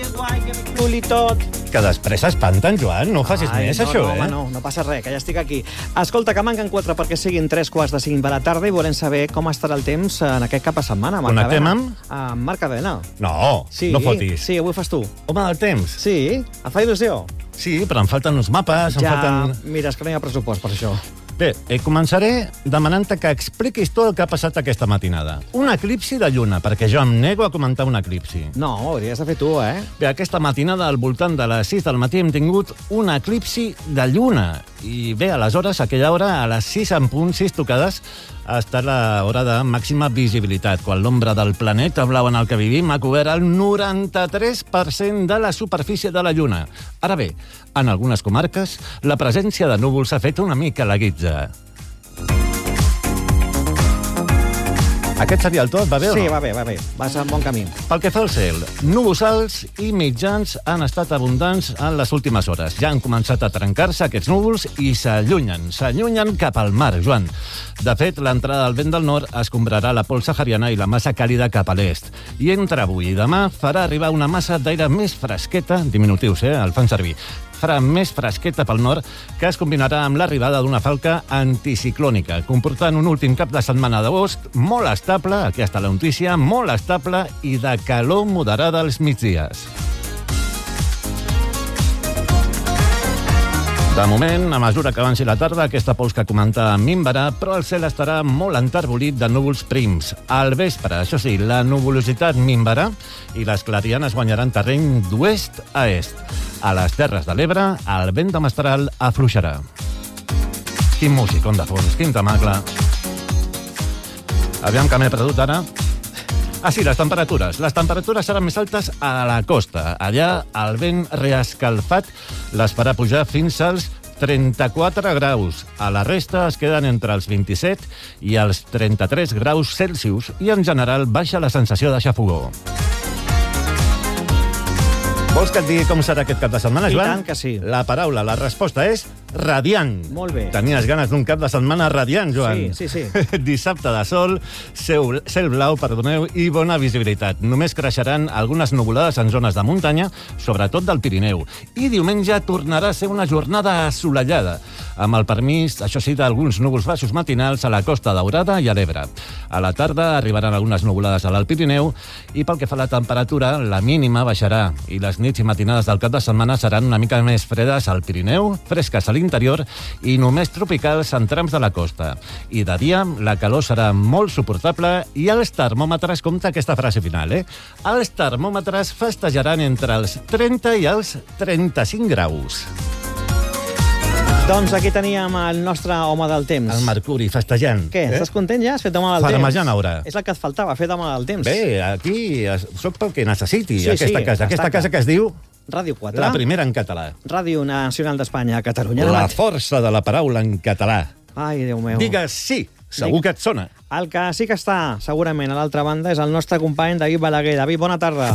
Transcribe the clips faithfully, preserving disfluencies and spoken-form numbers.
Cul i tot. Que després s'espanten, Joan. No ho facis Ai, més, no, això, no, eh? home, no, no passa res, que ja estic aquí. Escolta, que manquen quatre perquè siguin tres quarts de cinc de la tarda i volem saber com estarà el temps en aquest cap de setmana. Connectem amb? Amb Marc Cadena. No, Sí, no fotis. sí, avui fas tu. Home del temps. Sí, et fa il·lusió? Sí, però em falten uns mapes, em Ja, falten... mira, és que no hi ha pressupost per això. Bé, eh, començaré demanant-te que expliquis tot el que ha passat aquesta matinada. Un eclipsi de lluna, perquè jo em nego a comentar un eclipsi. No, ho hauries de fer tu, eh? Bé, aquesta matinada, al voltant de les sis del matí, hem tingut un eclipsi de lluna. I bé, aleshores, a aquella hora, a les sis en punt, sis tocades, ha estat l'hora de màxima visibilitat, quan l'ombra del planeta blau en el que vivim ha cobert el noranta-tres per cent de la superfície de la lluna. Ara bé, en algunes comarques, la presència de núvols ha fet una mica la guitza. Aquest seria el tot, va bé o no? Sí, va bé, va bé. Vas en bon camí. Pel que fa al cel, núvols alts i mitjans han estat abundants en les últimes hores. Ja han començat a trencar-se aquests núvols i s'allunyen, s'allunyen cap al mar, Joan. De fet, l'entrada del vent del nord escombrarà la pols sahariana i la massa càlida cap a l'est. I entre avui i demà farà arribar una massa d'aire més fresqueta, diminutius, eh, el fan servir, farà més fresqueta pel nord, que es combinarà amb l'arribada d'una falca anticiclònica, comportant un últim cap de setmana d'agost molt estable, aquí està la notícia, molt estable i de calor moderada als migdies. De moment, a mesura que avanci la tarda, aquesta pols que comenta minvarà, però el cel estarà molt enterbolit de núvols prims. Al vespre, això sí, la nuvolositat minvarà i les clarianes guanyaran terreny d'oest a est. A les Terres de l'Ebre, el vent de mestral afluixarà. Quin músic, on de fons, quin temacle. Aviam que m'he perdut ara. Ah, sí, les temperatures. Les temperatures seran més altes a la costa. Allà, el vent reescalfat les farà pujar fins als trenta-quatre graus. A la resta es queden entre els vint-i-set i els trenta-tres graus Celsius i, en general, baixa la sensació de xafogor. Vols que et digui com serà aquest cap de setmana, I Joan? tant que sí. La paraula, la resposta és radiant. Molt bé. Tenies ganes d'un cap de setmana radiant, Joan? Sí, sí, sí. Dissabte de sol, cel, cel blau, perdoneu, i bona visibilitat. Només creixeran algunes nuvolades en zones de muntanya, sobretot del Pirineu. I diumenge tornarà a ser una jornada assolellada, amb el permís, això sí, d'alguns núvols baixos matinals a la Costa Daurada i a l'Ebre. A la tarda arribaran algunes nuvolades a l'Alt Pirineu i pel que fa a la temperatura, la mínima baixarà i les nits i matinades del cap de setmana seran una mica més fredes al Pirineu, fresques a l'interior i només tropicals en trams de la costa. I de dia la calor serà molt suportable i els termòmetres, compta aquesta frase final, eh? Els termòmetres festejaran entre els trenta i els trenta-cinc graus. Doncs aquí teníem el nostre home del temps. El Mercuri festejant. Què, eh? estàs content ja? Has fet home del temps? Farmejant ara. És el que et faltava, fer home del temps. Bé, aquí soc pel que necessiti, Sí, aquesta sí, casa. Aquesta destaca. casa que es diu Ràdio quatre. La Primera en català. Ràdio Nacional d'Espanya a Catalunya. La força de la paraula en català. Ai, Déu meu. Digues sí, segur que et sona. El que sí que està, segurament, a l'altra banda, és el nostre company David Balaguer. David, bona tarda.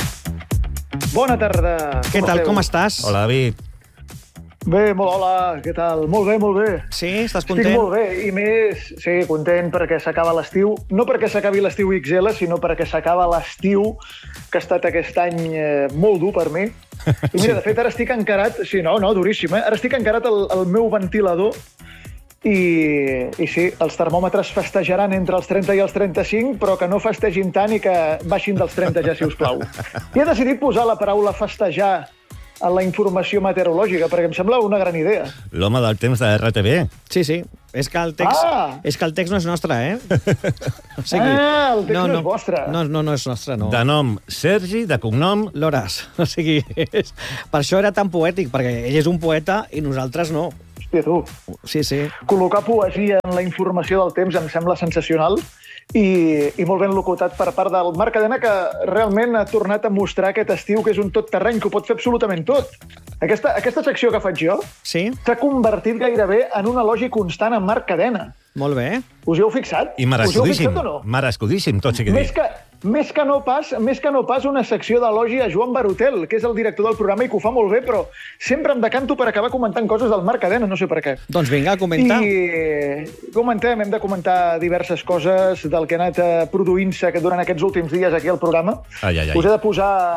Bona tarda. Què tal, com estàs? Hola, David. Bé, molt hola, què tal? Molt bé, molt bé. Sí, estàs content? Estic molt bé, i més, sí, content perquè s'acaba l'estiu. No perquè s'acabi l'estiu ics ele, sinó perquè s'acaba l'estiu que ha estat aquest any eh, molt dur per mi. I mira, de fet, ara estic encarat... Sí, no, no, duríssim, eh? Ara estic encarat al, al meu ventilador i, i sí, els termòmetres festejaran entre els trenta i els trenta-cinc, però que no festegin tant i que baixin dels trenta ja, si us plau. I he decidit posar la paraula festejar a la informació meteorològica, perquè em sembla una gran idea. L'home del temps de erre te ve. Sí, sí. És que el text, Ah! és que el text no és nostre, eh? O sigui, Ah, el text no és vostre. No, no, no és nostre, no. De nom Sergi, de cognom... Loras. O sigui, és... per això era tan poètic, perquè ell és un poeta i nosaltres no. Hòstia, tu. Sí, sí. Col·locar poesia en la informació del temps em sembla sensacional i, i molt ben locutat per part del Marc Cadena, que realment ha tornat a mostrar aquest estiu que és un tot terreny, que ho pot fer absolutament tot. Aquesta, aquesta secció que faig jo Sí? s'ha convertit gairebé en un elogi constant en Marc Cadena. Molt bé. Us hi heu fixat? I Us hi heu merescudíssim. fixat o no? Merescudíssim, tot sigui Més dit. que, més, que no pas, més que no pas una secció d'elogi a Joan Barotel, que és el director del programa i que ho fa molt bé, però sempre em decanto per acabar comentant coses del Marc Cadena, no sé per què. Doncs vinga, comenta. I comentem, hem de comentar diverses coses del que ha anat eh, produint-se durant aquests últims dies aquí al programa. Ai, ai, ai. Us he de posar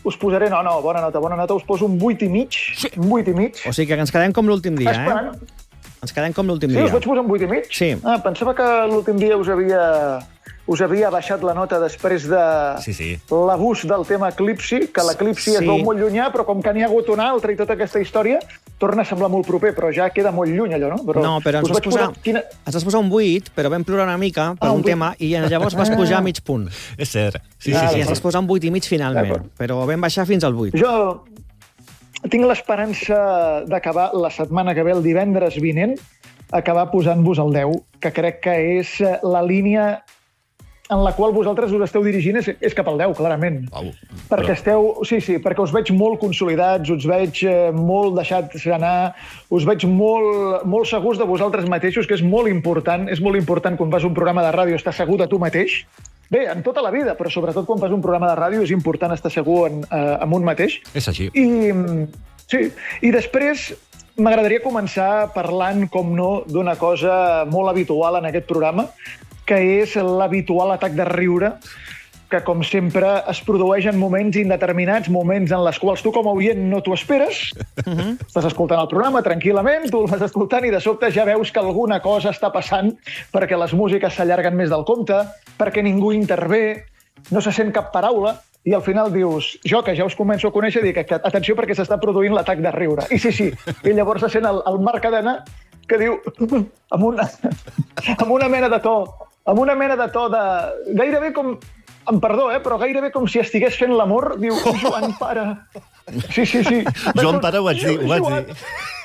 us posaré... No, no, bona nota, bona nota. Us poso un vuit i mig. Sí. Un vuit i mig. O sigui que ens quedem com l'últim dia, Esperant. eh? Ens quedem com l'últim sí, dia. Sí, us vaig posar un vuit i mig? Sí. Ah, pensava que l'últim dia us havia... us havia baixat la nota després de sí, sí. l'abús del tema Eclipsi, que l'Eclipsi sí. es veu molt llunyà, però com que n'hi ha hagut un altre i tota aquesta història, torna a semblar molt proper, però ja queda molt lluny allò, no? Però no, però ens vas, posar, posar, quina... ens vas posar un vuit, però vam plorar una mica per ah, un, un tema i llavors vas pujar a mig punt. És cert. Sí, sí, sí, sí, sí, ens vas posar un vuit i mig finalment, però vam baixar fins al vuit. Jo tinc l'esperança d'acabar la setmana que ve, el divendres vinent, acabar posant-vos el deu, que crec que és la línia en la qual vosaltres us esteu dirigint és, és cap al deu, clarament. Au, perquè esteu... Sí, sí, perquè us veig molt consolidats, us veig eh, molt deixats anar, us veig molt, molt segurs de vosaltres mateixos, que és molt important. És molt important quan fas un programa de ràdio estar segur de tu mateix. Bé, en tota la vida, però sobretot quan fas un programa de ràdio és important estar segur en, eh, en un mateix. És així. I, sí, i després m'agradaria començar parlant, com no, d'una cosa molt habitual en aquest programa, que és l'habitual atac de riure, que, com sempre, es produeix en moments indeterminats, moments en les quals tu, com a oient, no t'ho esperes. Uh-huh. Estàs escoltant el programa tranquil·lament, tu el vas escoltant i de sobte ja veus que alguna cosa està passant perquè les músiques s'allarguen més del compte, perquè ningú intervé, no se sent cap paraula, i al final dius, jo, que ja us començo a conèixer, dic que atenció perquè s'està produint l'atac de riure. I sí, sí, i llavors se sent el, el Marc Cadena que diu, amb una, amb una mena de to, amb una mena de to de... Gairebé com... Em perdó, eh, però gairebé com si estigués fent l'amor, diu, Joan, para. Sí, sí, sí. Joan, para, ho vaig dir, ho vaig dir.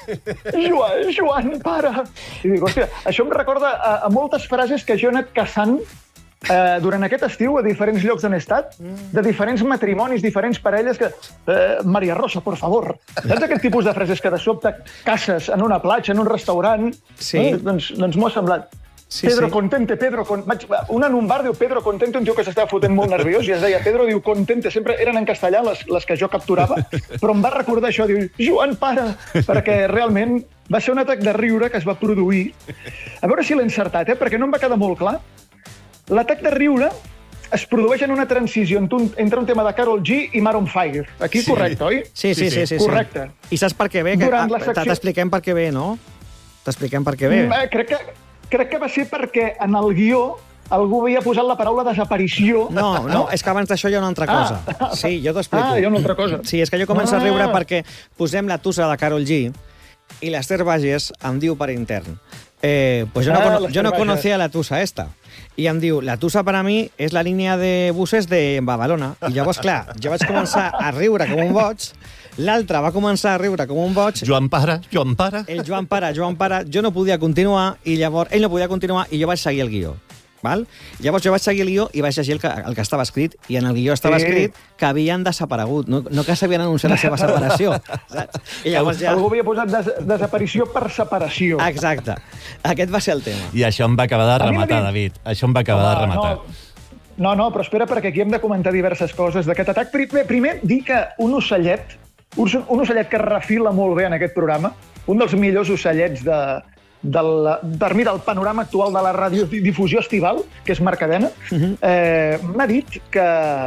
Joan, Joan, para. I dic, hòstia, això em recorda a, a moltes frases que jo he anat caçant eh, durant aquest estiu a diferents llocs on he estat, de diferents matrimonis, diferents parelles que... Eh, Maria Rosa, por favor. Saps aquest tipus de frases que de sobte caces en una platja, en un restaurant? Sí. Eh? Doncs, doncs m'ho ha semblat. Sí, Pedro sí. Contente, Pedro... Con... Una en un bar diu Pedro Contente, un tio que s'estava fotent molt nerviós, i es deia Pedro, diu Contente, sempre eren en castellà les, les que jo capturava, però em va recordar això, diu Joan, para, perquè realment va ser un atac de riure que es va produir. A veure si l'he encertat, eh? Perquè no em va quedar molt clar. L'atac de riure es produeix en una transició entre un tema de Karol G i Maroon five. Aquí sí. correcte, oi? Sí, sí, sí. sí, sí. Correcte. I saps per què ve? Que, secció... T'expliquem per què ve, no? T'expliquem per què ve. Mm, eh, crec que... Crec que va ser perquè en el guió algú havia posat la paraula desaparició. No, no, és que abans d'això hi ha una altra cosa. Ah. Sí, jo t'ho explico. Ah, hi ha una altra cosa. Sí, és que jo començo ah. a riure perquè posem la tussa de Karol G i l'Ester Bages em diu per intern. Eh, pues yo, ah, no, cono yo no conocía la tusa esta. I em diu, la tusa per a mi és la línia de buses de Badalona. I llavors, clar, jo vaig començar a riure com un boig, l'altre va començar a riure com un boig. Joan para, Joan para. El Joan para, Joan para. Jo no podia continuar i llavors ell no podia continuar i jo vaig seguir el guió. Val? Llavors jo vaig seguir el guió i vaig llegir el que, el que estava escrit, i en el guió estava sí. escrit que havien desaparegut, no, no que s'havien anunciat la seva separació. Saps? I llavors ja... Algú havia posat des desaparició per separació. Exacte. Aquest va ser el tema. I això em va acabar de rematar, David. Això em va acabar Home, de rematar. No, no, no, però espera, perquè aquí hem de comentar diverses coses d'aquest atac. Primer, primer, dir que un ocellet, un, un ocellet que refila molt bé en aquest programa, un dels millors ocellets de... Del, per mi, del panorama actual de la radiodifusió estival, que és Marc Cadena, uh-huh. eh, m'ha dit que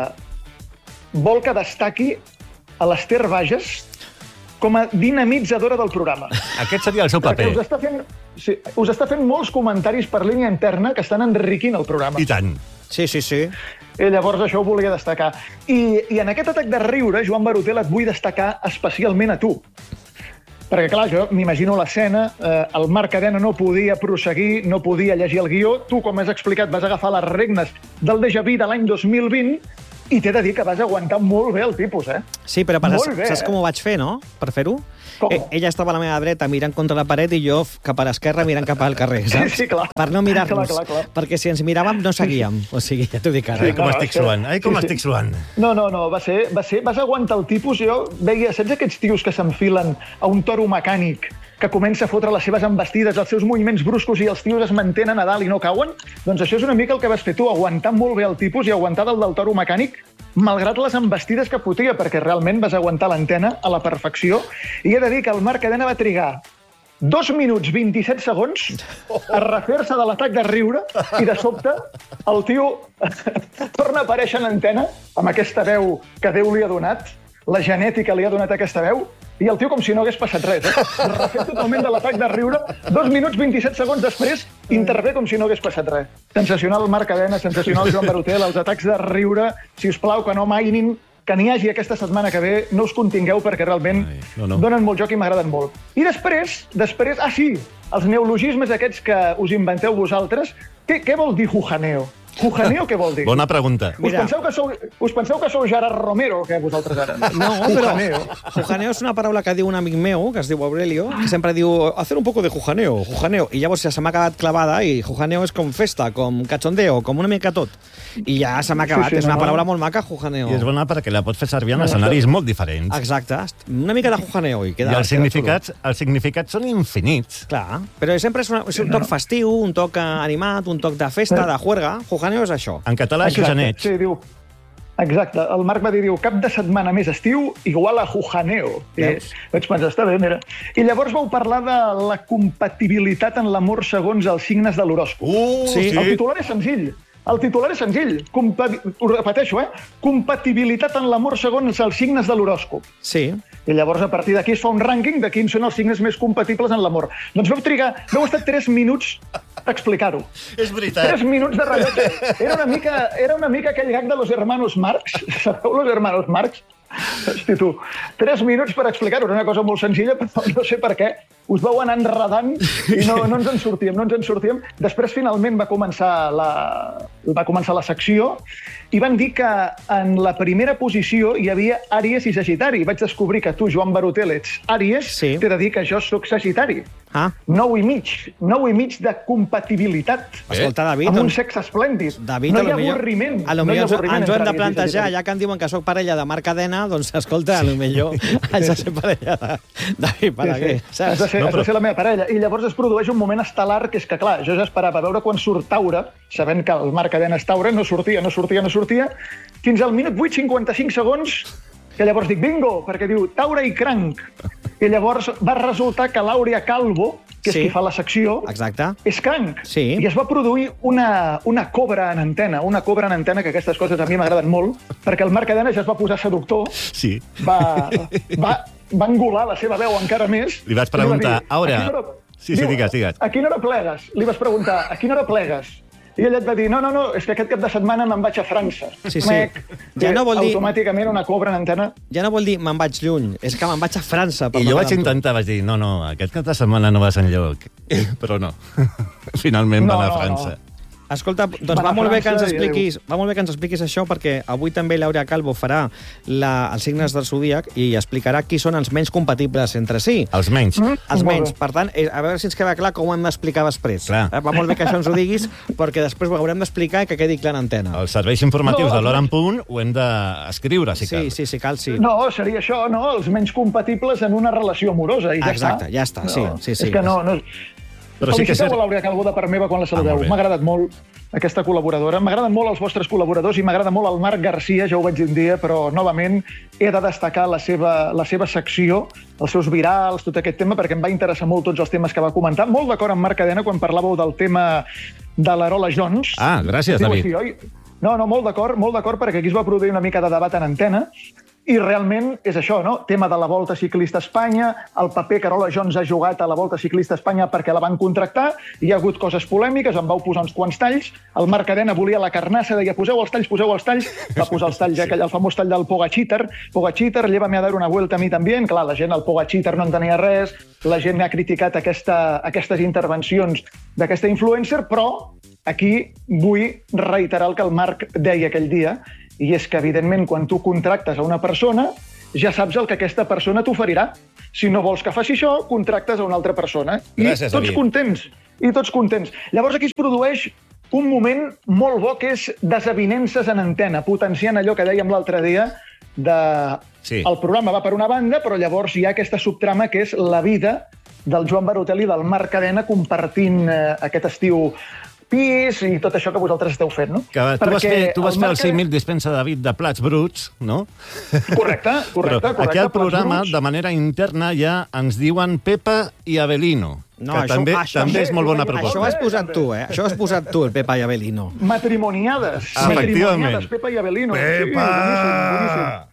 vol que destaqui a l'Ester Bages com a dinamitzadora del programa. Aquest seria el seu paper. Us està, fent, sí, us està fent molts comentaris per línia interna que estan enriquint el programa. I tant. Sí, sí, sí. I llavors això ho volia destacar. I, i en aquest atac de riure, Joan Barotel, et vull destacar especialment a tu. Perquè, clar, jo m'imagino l'escena, eh, el Marc Cadena no podia prosseguir, no podia llegir el guió, tu, com has explicat, vas agafar les regnes del déjà vu de l'any dos mil vint i t'he de dir que vas aguantar molt bé el tipus, eh? Sí, però per, bé, saps eh? com ho vaig fer, no?, per fer-ho? Eh, ella estava a la meva dreta mirant contra la paret i jo cap a l'esquerra mirant cap al carrer, saps? Sí, sí, clar. Per no mirar-nos, clar, clar, clar. perquè si ens miràvem no seguíem. O sigui, ja t'ho dic ara. Sí, Ai, com no, estic no, suant, ai, com sí, estic suant. No, no, no, va ser, va ser... Vas aguantar el tipus, jo veia, saps aquests tios que s'enfilen a un toro mecànic que comença a fotre les seves embestides, els seus moviments bruscos i els tios es mantenen a dalt i no cauen? Doncs això és una mica el que vas fer tu, aguantar molt bé el tipus i aguantar del del toro mecànic, malgrat les embestides que fotia, perquè realment vas aguantar l'antena a la perfecció. I he de dir que el Marc Cadena va trigar dos minuts vint-i-set segons a refer-se de l'atac de riure i de sobte el tio torna a aparèixer en antena amb aquesta veu que Déu li ha donat la genètica li ha donat aquesta veu, i el tio com si no hagués passat res. Eh? Refet totalment de l'atac de riure. Dos minuts vint-i-set segons després, intervé com si no hagués passat res. Sensacional Marc Cadena, sensacional Joan Barotel, els atacs de riure, si us plau, que no amainin, que n'hi hagi aquesta setmana que ve, no us contingueu perquè realment Ai, no, no. donen molt joc i m'agraden molt. I després, després, ah sí, els neologismes aquests que us inventeu vosaltres, què, què vol dir jujaneo? Jujaneo què vol dir? Bona pregunta. Us penseu, que sou, us penseu que sou Gerard Romero, que vosaltres ara? No, però jujaneo és una paraula que diu un amic meu, que es diu Aurelio, que sempre diu, hacer un poco de jujaneo, jujaneo, i llavors ja se m'ha acabat clavada, i jujaneo és com festa, com cachondeo, com una mica tot. I ja se m'ha acabat, sí, sí, és una no, paraula molt maca, jujaneo. I és bona perquè la pots fer servir en escenaris molt diferents. Exacte, una mica de jujaneo. I, queda, I els significats, els significats són infinits. Clar, però sempre és, una, és un toc festiu, un toc animat, un toc de festa, de juerga. Jujaneo és això. En català és xuxaneig. Sí, diu... Exacte. El Marc va dir, diu, cap de setmana més estiu igual a jujaneo. I vaig pensar, està bé, mira. I llavors vau parlar de la compatibilitat en l'amor segons els signes de l'horòscop. Uh, sí. El titular és senzill. El titular és senzill. Compa... Ho repeteixo, eh? Compatibilitat en l'amor segons els signes de l'horòscop. Sí. I llavors, a partir d'aquí, es fa un rànquing de quins són els signes més compatibles en l'amor. Doncs vau trigar... Vau estar tres minuts a explicar-ho. És veritat. Tres minuts de rellotge. Era una mica, era una mica aquell gag de los hermanos Marx. Sabeu los hermanos Marx? Hosti, tu. Tres minuts per explicar-ho. Era una cosa molt senzilla, però no sé per què. Us vau anar enredant i no, no ens en sortíem, no ens en sortíem. Després, finalment, va començar la, va començar la secció i van dir que en la primera posició hi havia Àries i Sagitari. Vaig descobrir que tu, Joan Barotel, ets Àries. Sí. T'he de dir que jo sóc Sagitari. Ah. Nou i mig. Nou i mig de compatibilitat. Escolta, David... Amb un sexe esplèndid. David, no hi ha avorriment. A lo millor no ens ho hem de plantejar, ja que em diuen que sóc parella de Marc Cadena, doncs, escolta, a lo millor haig de ser parella de David Balaguer. Sí, sí. Has de ser, no, però... has de ser la meva parella. I llavors es produeix un moment estel·lar, que és que, clar, jo ja esperava veure quan surt Taure, sabent que el Marc Cadena és Taure, no sortia, no sortia, no sortia, fins al minut vuit cinquanta-cinc segons, que llavors dic bingo, perquè diu Taure i Cranc. I llavors va resultar que l'Àurea Calvo, que és sí. qui fa la secció, exacte. és Cranc. Sí. I es va produir una, una cobra en antena, una cobra en antena, que aquestes coses a mi m'agraden molt, perquè el Marc Cadena ja es va posar seductor, sí. va, va, va engolar la seva veu encara més. Li vas preguntar, Àurea... Sí, sí, diu, digues, digues. A quina hora plegues? Li vas preguntar, a quina hora plegues? I ella et va dir, no, no, no, és que aquest cap de setmana me'n vaig a França. Sí, sí. Mec, ja no vol dir... Automàticament una cobra en antena. Ja no vol dir me'n vaig lluny, és que me'n vaig a França. I jo vaig intentar, vaig dir, no, no, aquest cap de setmana no vas enlloc. Però no, finalment no, van a França. No, no. Escolta, doncs va molt, bé que ens expliquis, va molt bé que ens expliquis això, perquè avui també l'Àurea Calvo farà la, els signes del zodíac i explicarà qui són els menys compatibles entre si. Els menys. Mm, els menys. Per tant, a veure si ens queda clar com ho hem d'explicar després. Clar. Va molt bé que això ens ho diguis, perquè després ho haurem d'explicar i que quedi clar en antena. Els serveis informatius no, de l'Hora en Punt ho hem d'escriure, si cal. Sí, sí, sí, cal, sí. No, seria això, no? Els menys compatibles en una relació amorosa, i ja Exacte, està. ja està, sí, no, sí, sí. És que no... no... Però sí que Feliciteu a l'Àurea Calvo de part meva quan la saludeu. Ah, M'ha agradat molt aquesta col·laboradora. M'agraden molt els vostres col·laboradors i m'agrada molt el Marc Garcia, ja ho vaig dir un dia, però novament he de destacar la seva, la seva secció, els seus virals, tot aquest tema, perquè em va interessar molt tots els temes que va comentar. Molt d'acord amb Marc Cadena quan parlàveu del tema de l'Arola Jones. Ah, gràcies, David. Així, oi? No, no, molt d'acord, molt d'acord, perquè aquí es va produir una mica de debat en antena. I realment és això, no? Tema de la Volta Ciclista a Espanya, el paper que Arola Jones ha jugat a la Volta Ciclista a Espanya perquè la van contractar, hi ha hagut coses polèmiques, em vau posar uns quants talls, el Marc Cadena volia la carnassa, deia poseu els talls, poseu els talls, va posar els talls, aquell, el famós tall del Pogacheater, Pogacheater, llévame a dar una vuelta a mi també, clar, la gent, el Pogacheater no en tenia res, la gent ha criticat aquesta, aquestes intervencions d'aquesta influencer, però aquí vull reiterar el que el Marc deia aquell dia, i és que, evidentment, quan tu contractes a una persona, ja saps el que aquesta persona t'oferirà. Si no vols que faci això, contractes a una altra persona. I Gràcies, tots David. contents. I tots contents. Llavors aquí es produeix un moment molt bo, que és desavinences en antena, potenciant allò que dèiem l'altre dia de... Sí. El programa va per una banda, però llavors hi ha aquesta subtrama que és la vida del Joan Barotel i del Marc Cadena compartint eh, aquest estiu pis i tot això que vosaltres esteu fent, no? Que tu vas fer, tu vas el fer el cinc mil dispensa David de plats bruts, no? Correcte, correcte. Però correcte, aquí al programa, de manera interna, ja ens diuen Pepa i Avelino. No, que això, també, això, també és molt bona proposta. Això ho has posat tu, eh? Això ho has posat tu, el Pepa i Avelino. Matrimoniades. Ah, efectivament. Matrimoniades, Pepa i Avelino. Pepa! Sí, boníssim, boníssim.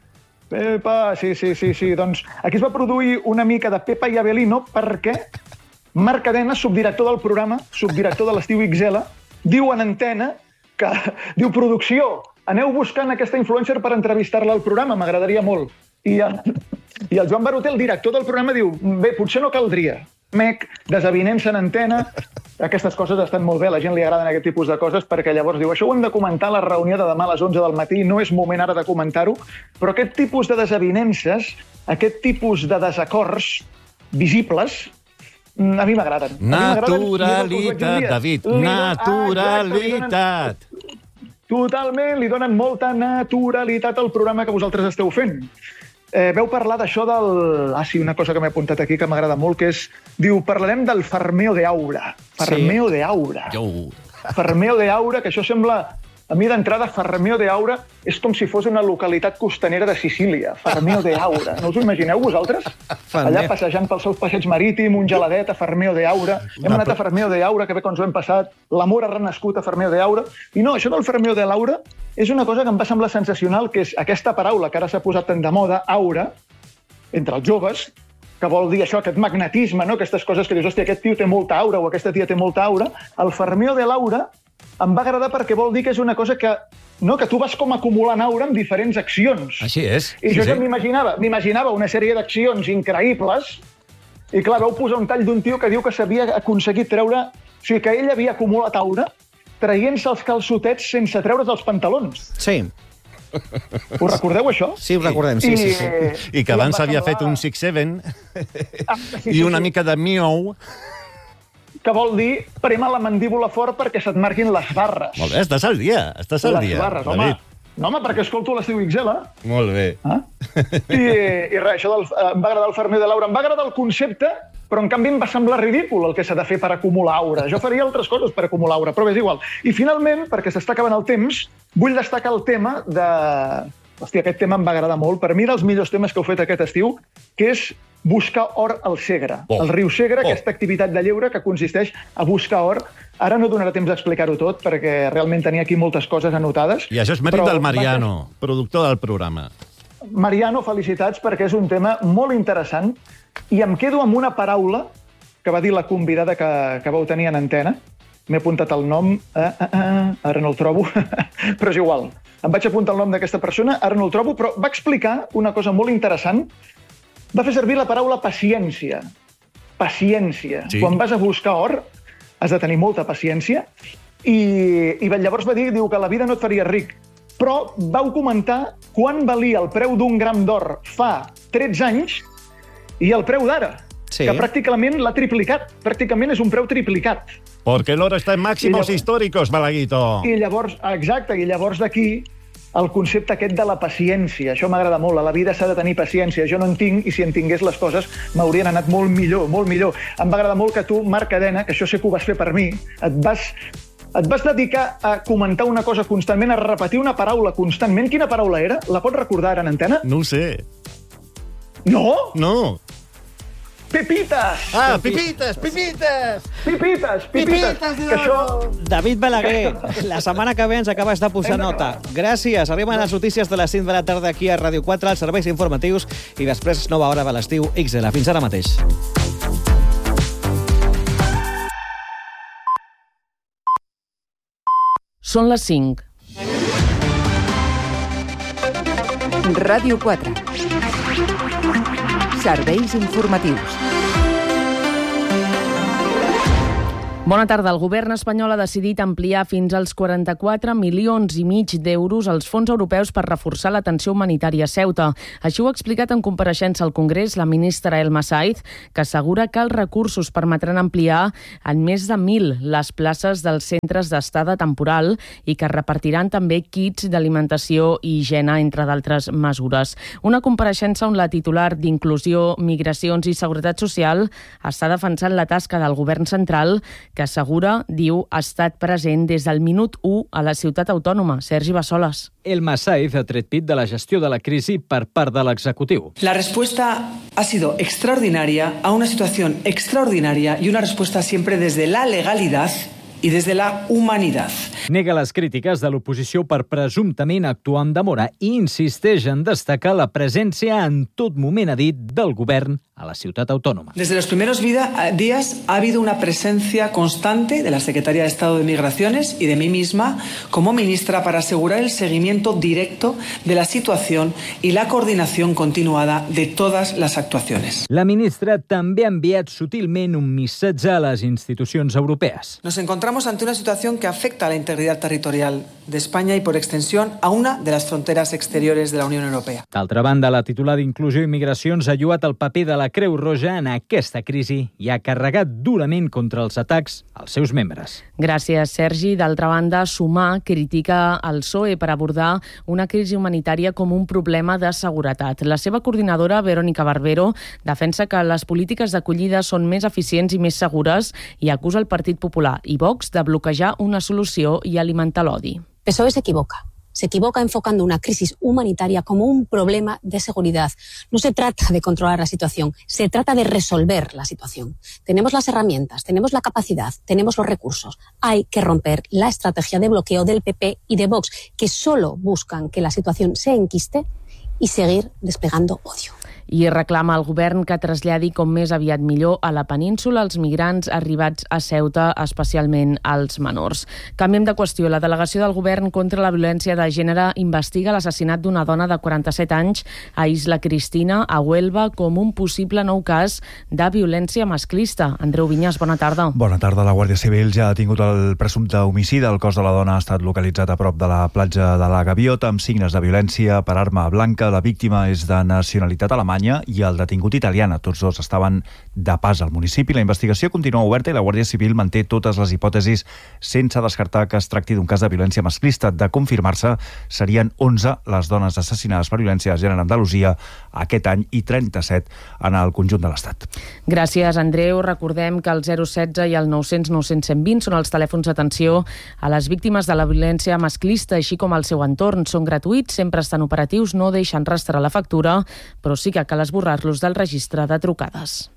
Pepa, sí, sí, sí, sí. Doncs aquí es va produir una mica de Pepa i Abelino perquè Marc Cadena, subdirector del programa, subdirector de l'Estiu X L, diu en antena que, diu, producció, aneu buscant aquesta influencer per entrevistar-la al programa, m'agradaria molt. I el, I el Joan Baroter, el director del programa, diu, bé, potser no caldria. Mec, desavinença en antena, aquestes coses estan molt bé, a la gent li agraden aquest tipus de coses, perquè llavors diu, això ho hem de comentar a la reunió de demà a les onze del matí, no és moment ara de comentar-ho, però aquest tipus de desavinences, aquest tipus de desacords visibles, a mi m'agraden. Naturalitat, David, naturalitat. Totalment, li donen molta naturalitat al programa que vosaltres esteu fent. Eh, veu parlar d'això del... Ah, sí, una cosa que m'he apuntat aquí que m'agrada molt, que és... Diu, parlarem del Farmeo de Aura. Farmeo sí. de Aura. Jo. Farmeo de Aura, que això sembla... A mi d'entrada, Farmeo de Aura és com si fos una localitat costanera de Sicília. Farmeo de Aura. No us ho imagineu vosaltres? Allà passejant pel seu passeig marítim, un geladet a Farmeo de Aura. Hem anat a Farmeo de Aura, que bé que ens ho hem passat. L'amor ha renascut a Farmeo de Aura. I no, això del Farmeo de l'Aura és una cosa que em va semblar sensacional, que és aquesta paraula que ara s'ha posat tan de moda, aura, entre els joves, que vol dir això, aquest magnetisme, no? Aquestes coses que dius, hòstia, aquest tio té molta aura o aquesta tia té molta aura. El Farmeo de l'Aura em va agradar perquè vol dir que és una cosa que, no, que tu vas com acumulant aura amb diferents accions. Així és. I sí, jo sí. ja m'imaginava, m'imaginava una sèrie d'accions increïbles i, clar, vau posar un tall d'un tio que diu que s'havia aconseguit treure... O sigui, que ell havia acumulat aura traient-se els calçotets sense treure's els pantalons. Sí. Ho recordeu, això? Sí, ho recordem, sí, sí. sí. I que abans havia fet un six seven i una mica de miou... que vol dir prema la mandíbula fort perquè se't marquin les barres. Molt bé, estàs al dia, estàs al dia. Les barres, home. No, home, perquè escolto l'Estiu X L. Molt bé. Ah? I, I res, això del, em va agradar el Farmeo de l'Aura, em va agradar el concepte, però en canvi em va semblar ridícul el que s'ha de fer per acumular aura. Jo faria altres coses per acumular aura, però bé, és igual. I finalment, perquè s'està acabant el temps, vull destacar el tema de... Hòstia, aquest tema em va agradar molt. Per mi, dels millors temes que heu fet aquest estiu, que és buscar or al Segre. Oh. El riu Segre, oh. aquesta activitat de lleure que consisteix a buscar or. Ara no donarà temps d'explicar-ho tot, perquè realment tenia aquí moltes coses anotades. I això és mèrit del Mariano, va... productor del programa. Mariano, felicitats, perquè és un tema molt interessant. I em quedo amb una paraula que va dir la convidada que, que vau tenir en antena. M'he apuntat el nom, ah, ah, ah, ara no el trobo, però és igual. Em vaig apuntar el nom d'aquesta persona, ara no el trobo, però va explicar una cosa molt interessant. Va fer servir la paraula paciència. Paciència. Sí. Quan vas a buscar or, has de tenir molta paciència. I, i llavors va dir, diu que la vida no et faria ric. Però vau comentar quan valia el preu d'un gram d'or fa tretze anys i el preu d'ara. Sí. Que pràcticament l'ha triplicat. Pràcticament és un preu triplicat. Porque el oro está en máximos llavors, históricos, Balaguito. I llavors, exacte, i llavors d'aquí el concepte aquest de la paciència. Això m'agrada molt. A la vida s'ha de tenir paciència. Jo no en tinc, i si en tingués les coses m'haurien anat molt millor, molt millor. Em va agradar molt que tu, Marc Cadena, que això sé que ho vas fer per mi, et vas, et vas dedicar a comentar una cosa constantment, a repetir una paraula constantment. Quina paraula era? La pots recordar ara en antena? No ho sé. No? No. Pepites! Ah, pipites, pipites! Pipites, pipites! Que això... David Balaguer, la setmana que ve ens acabes de posar nota. Gràcies. Arriben les notícies de les cinc de la tarda aquí a Ràdio quatre, als serveis informatius, i després nova hora de l'estiu X L. Fins ara mateix. Són les cinc. Ràdio quatre. Serveis informatius. Bona tarda. El govern espanyol ha decidit ampliar fins als quaranta-quatre milions i mig d'euros els fons europeus per reforçar l'atenció humanitària a Ceuta. Així ho ha explicat en compareixença al Congrés la ministra Elma Saiz, que assegura que els recursos permetran ampliar en més de mil les places dels centres d'estada temporal i que repartiran també kits d'alimentació i higiene, entre d'altres mesures. Una compareixença on la titular d'Inclusió, Migracions i Seguretat Social està defensant la tasca del govern central, que assegura, diu, ha estat present des del minut u a la ciutat autònoma. Sergi Bassoles. Elma Saiz ha tret pit de la gestió de la crisi per part de l'executiu. La respuesta ha sido extraordinaria a una situación extraordinaria y una respuesta siempre desde la legalidad y desde la humanidad. Nega les crítiques de l'oposició per presumptament actuar amb demora i insisteix en destacar la presència en tot moment, ha dit, del govern a la ciutat autònoma. Desde los primeros vida, días ha habido una presencia constante de la Secretaría de Estado de Migraciones y de mí misma como ministra para asegurar el seguimiento directo de la situación y la coordinación continuada de todas las actuaciones. La ministra també ha enviat sutilment un missatge a les institucions europees. Nos encontramos ante una situación que afecta a la integridad territorial de España y, por extensión, a una de las fronteras exteriores de la Unión Europea. D'altra banda, la titular d'Inclusió i Migracions ha lluat el paper de la Creu Roja en aquesta crisi i ha carregat durament contra els atacs als seus membres. Gràcies, Sergi. D'altra banda, Sumar critica el P S O E per abordar una crisi humanitària com un problema de seguretat. La seva coordinadora, Verónica Barbero, defensa que les polítiques d'acollida són més eficients i més segures i acusa el Partit Popular i Vox de bloquejar una solució i alimentar l'odi. P S O E se equivoca. Se equivoca enfocando una crisis humanitaria como un problema de seguridad. No se trata de controlar la situación, se trata de resolver la situación. Tenemos las herramientas, tenemos la capacidad, tenemos los recursos. Hay que romper la estrategia de bloqueo del P P y de Vox, que solo buscan que la situación se enquiste y seguir desplegando odio. I reclama al govern que traslladi com més aviat millor a la península els migrants arribats a Ceuta, especialment als menors. Canviem de qüestió. La delegació del govern contra la violència de gènere investiga l'assassinat d'una dona de quaranta-set anys a Isla Cristina, a Huelva, com un possible nou cas de violència masclista. Andreu Vinyes, bona tarda. Bona tarda. La Guàrdia Civil ja ha tingut el presumpte homicidi. El cos de la dona ha estat localitzat a prop de la platja de la Gaviota amb signes de violència per arma blanca. La víctima és de nacionalitat alemanya i el detingut italiana. Tots dos estaven de pas al municipi. La investigació continua oberta i la Guàrdia Civil manté totes les hipòtesis sense descartar que es tracti d'un cas de violència masclista. De confirmar-se, serien onze les dones assassinades per violència de gènere a Andalusia aquest any i trenta-set en el conjunt de l'Estat. Gràcies, Andreu. Recordem que el zero setze i el nou cents nou cents cent vint són els telèfons d'atenció a les víctimes de la violència masclista, així com al seu entorn. Són gratuïts, sempre estan operatius, no deixen rastre a la factura, però sí que cal esborrar-los del registre de trucades.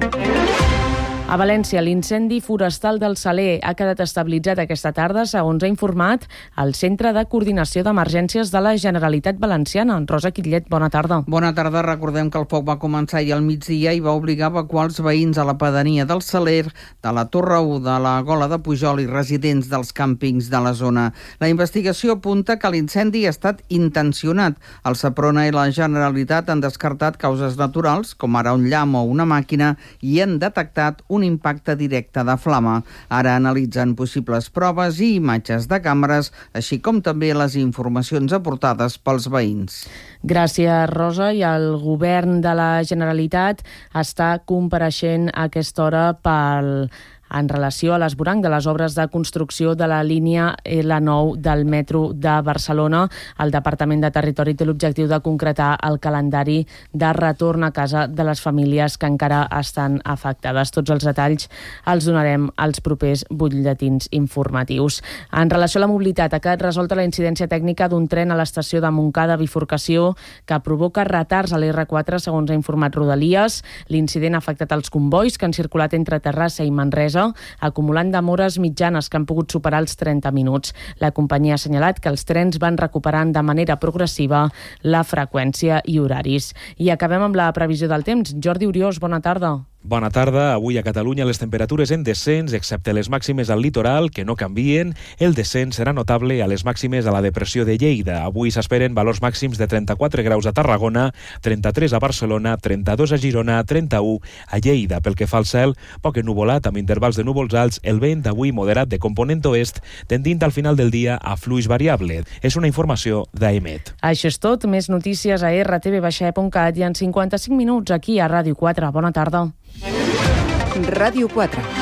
A València, l'incendi forestal del Saler ha quedat estabilitzat aquesta tarda, segons ha informat el Centre de Coordinació d'Emergències de la Generalitat Valenciana. Rosa Quillet, bona tarda. Bona tarda. Recordem que el foc va començar ahir al migdia i va obligar a evacuar els veïns a la pedania del Saler, de la Torre u, de la Gola de Pujol i residents dels càmpings de la zona. La investigació apunta que l'incendi ha estat intencionat. El Seprona i la Generalitat han descartat causes naturals, com ara un llamp o una màquina, i han detectat un impacte directe de flama. Ara analitzen possibles proves i imatges de càmeres, així com també les informacions aportades pels veïns. Gràcies, Rosa. I el govern de la Generalitat està compareixent a aquesta hora pel en relació a l'esvoranc de les obres de construcció de la línia L nou del metro de Barcelona. El Departament de Territori té l'objectiu de concretar el calendari de retorn a casa de les famílies que encara estan afectades. Tots els detalls els donarem als propers butlletins informatius. En relació a la mobilitat, ha quedat resolta la incidència tècnica d'un tren a l'estació de Montcada bifurcació que provoca retards a l'R quatre, segons ha informat Rodalies. L'incident ha afectat els convois que han circulat entre Terrassa i Manresa, acumulant demores mitjanes que han pogut superar els trenta minuts. La companyia ha assenyalat que els trens van recuperant de manera progressiva la freqüència i horaris. I acabem amb la previsió del temps. Jordi Oriós, bona tarda. Bona tarda. Avui a Catalunya les temperatures en descens, excepte les màximes al litoral, que no canvien. El descens serà notable a les màximes a la depressió de Lleida. Avui s'esperen valors màxims de trenta-quatre graus a Tarragona, trenta-tres a Barcelona, trenta-dos a Girona, trenta-u a Lleida. Pel que fa al cel, poc ennuvolat, amb intervals de núvols alts, el vent avui moderat de component oest, tendint al final del dia a fluix variable. És una informació d'Aemet. Això és tot. Més notícies a erre te ve baixa e punt cat i en cinquanta-cinc minuts aquí a Ràdio quatre. Bona tarda. Ràdio quatre.